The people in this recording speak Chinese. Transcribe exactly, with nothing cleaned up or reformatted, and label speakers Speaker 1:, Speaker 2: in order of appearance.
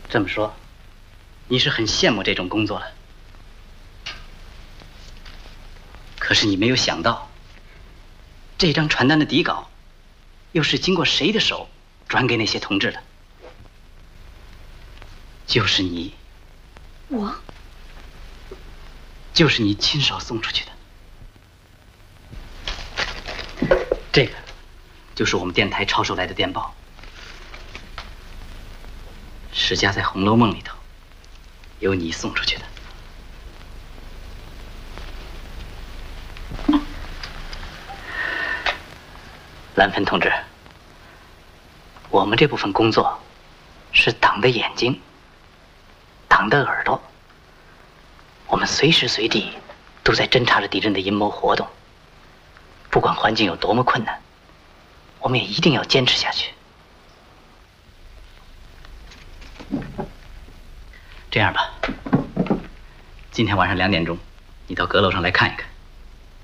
Speaker 1: 这么说，你是很羡慕这种工作了。可是你没有想到，这张传单的底稿，又是经过谁的手转给那些同志的？就是你。
Speaker 2: 我？
Speaker 1: 就是你亲手送出去的。这个，就是我们电台抄收来的电报。史家在《红楼梦》里头，有你送出去的。兰芬同志，我们这部分工作是党的眼睛，党的耳朵，我们随时随地都在侦察着敌人的阴谋活动。不管环境有多么困难，我们也一定要坚持下去。这样吧，今天晚上两点钟，你到阁楼上来看一看。